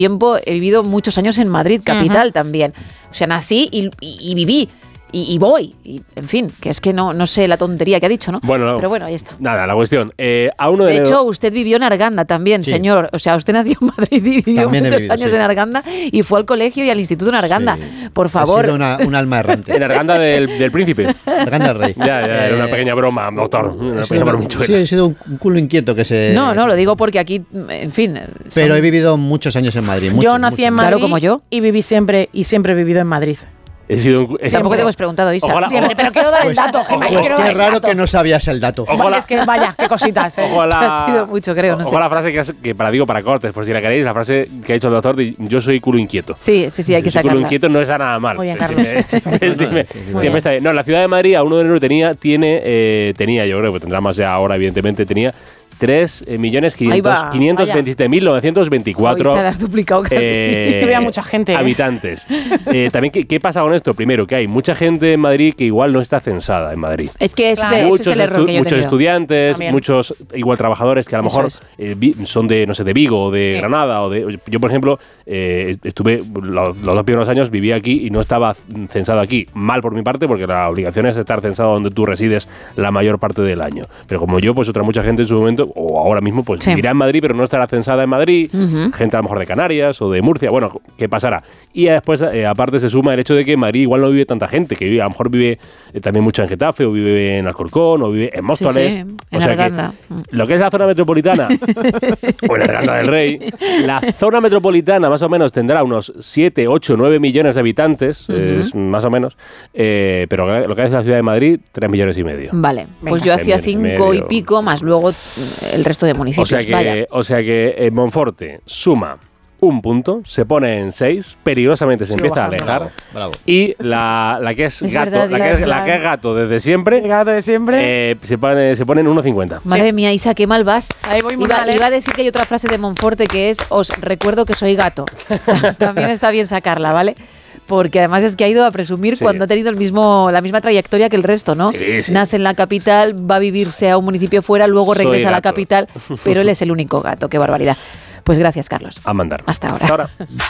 tiempo he vivido muchos años en Madrid, capital también. O sea, nací y viví. Y voy, y en fin, que es que no sé la tontería que ha dicho, ¿no? Bueno, pero bueno, ahí está. Nada, la cuestión. A 1 de hecho, enero... usted vivió en Arganda también, sí, señor. O sea, usted nació en Madrid y vivió muchos años en Arganda y fue al colegio y al instituto en Arganda. Sí. Por favor. Ha sido un alma errante. En Arganda del Príncipe. Arganda del Rey. Ya, era una pequeña broma, doctor. Una pequeña broma. Sí, he sido un culo inquieto que se... No, lo digo porque aquí, en fin... Pero he vivido muchos años en Madrid. Yo nací en Madrid, claro, como yo, y viví siempre he vivido en Madrid. Tampoco te hemos preguntado, Isa. Siempre, pero quiero dar el dato, Gemma. Pues qué raro que no sabías el dato. Es que vaya, qué cositas. Ha sido mucho, creo, no sé. La frase que para cortes, por si la queréis, la frase que ha dicho el doctor de yo soy culo inquieto. Sí, hay que sacarla. Culo inquieto no está nada mal. Muy bien, Carlos. Siempre está bien. No, la ciudad de Madrid a 1 de enero tenía, yo creo que tendrá más ya ahora, evidentemente, tenía 3.527.924 se las has duplicado casi. Había mucha gente. Habitantes. También, ¿qué pasa con esto? Primero, que hay mucha gente en Madrid que igual no está censada en Madrid. Es que ese es el error que yo muchos estudiantes, también. muchos igual trabajadores que a lo mejor son de, no sé, de Vigo o de Granada. Yo, por ejemplo, estuve los 2 primeros años, viví aquí y no estaba censado aquí. Mal por mi parte, porque la obligación es estar censado donde tú resides la mayor parte del año. Pero como yo, pues mucha gente en su momento, o ahora mismo, pues vivirá en Madrid, pero no estará censada en Madrid, gente a lo mejor de Canarias o de Murcia, bueno, ¿qué pasará? Y después, aparte, se suma el hecho de que en Madrid igual no vive tanta gente, que a lo mejor vive también mucho en Getafe, o vive en Alcorcón, o vive en Móstoles. En Arganda. Lo que es la zona metropolitana, o en Arganda del Rey, la zona metropolitana más o menos tendrá unos 7, 8, 9 millones de habitantes, más o menos, pero lo que es la ciudad de Madrid, 3,5 millones. Vale, pues yo hacía 5 y pico, más luego el resto de municipios. O sea que Monforte suma 1 punto, se pone en 6, peligrosamente se empieza a alejar. Bravo. Y la que es gato, verdad, la que es gato desde siempre, se pone en 1,50. Madre mía, Isa, qué mal vas. Ahí voy muy mal, iba a decir que hay otra frase de Monforte que es: os recuerdo que soy gato. También está bien sacarla, ¿vale? Porque además es que ha ido a presumir cuando ha tenido la misma trayectoria que el resto, ¿no? Sí. Nace en la capital, va a vivirse a un municipio fuera, luego regresa a la capital, pero él es el único gato. ¡Qué barbaridad! Pues gracias, Carlos. A mandar. Hasta ahora.